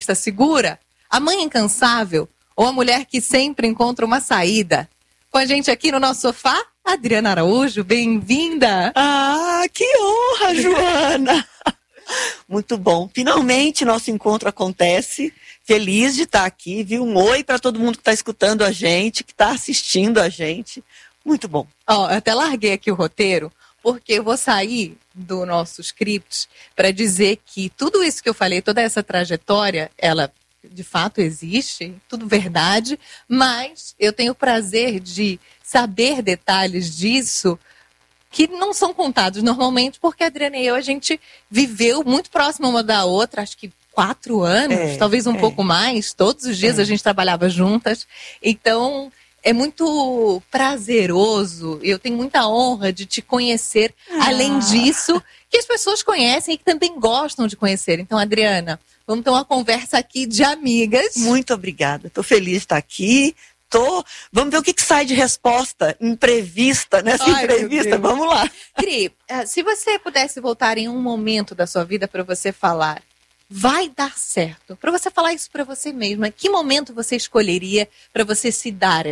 ponta segura, a mãe incansável ou a mulher que sempre encontra uma saída. Com a gente aqui no nosso sofá, Adriana Araújo, bem-vinda! Ah, que honra, Joana! Muito bom. Finalmente nosso encontro acontece. Feliz de estar aqui, viu? Um oi para todo mundo que está escutando a gente, que está assistindo a gente. Muito bom. Eu até larguei aqui o roteiro, porque eu vou sair do nosso script para dizer que tudo isso que eu falei, toda essa trajetória, ela de fato existe, tudo verdade, mas eu tenho o prazer de saber detalhes disso que não são contados normalmente, porque a Adriana e eu, a gente viveu muito próximo uma da outra, acho que 4 anos, talvez um pouco mais, todos os dias a gente trabalhava juntas, então é muito prazeroso, eu tenho muita honra de te conhecer, além disso, que as pessoas conhecem e que também gostam de conhecer. Então, Adriana, vamos ter uma conversa aqui de amigas. Muito obrigada, estou feliz de estar aqui. Vamos ver o que sai de resposta imprevista nessa entrevista. Vamos lá. Cri, se você pudesse voltar em um momento da sua vida para você falar, vai dar certo, para você falar isso para você mesma, que momento você escolheria para você se dar